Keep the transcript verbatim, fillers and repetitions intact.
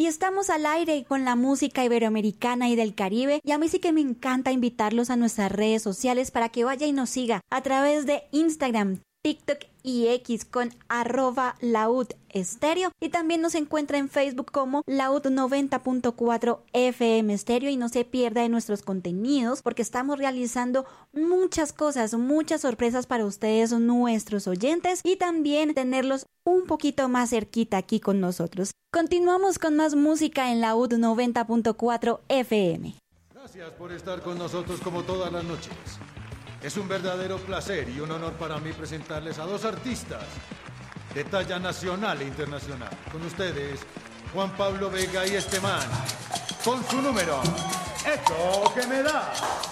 y estamos al aire con la música iberoamericana y del Caribe, y a mí sí que me encanta invitarlos a nuestras redes sociales para que vaya y nos siga a través de Instagram, TikTok y X con arroba laud estéreo, y también nos encuentra en Facebook como laud noventa punto cuatro F M estéreo, y no se pierda de nuestros contenidos porque estamos realizando muchas cosas, muchas sorpresas para ustedes, nuestros oyentes, y también tenerlos un poquito más cerquita aquí con nosotros. Continuamos con más música en Laud noventa punto cuatro F M. Gracias por estar con nosotros como todas las noches. Es un verdadero placer y un honor para mí presentarles a dos artistas de talla nacional e internacional. Con ustedes, Juan Pablo Vega y este man, con su número, Esto que me da.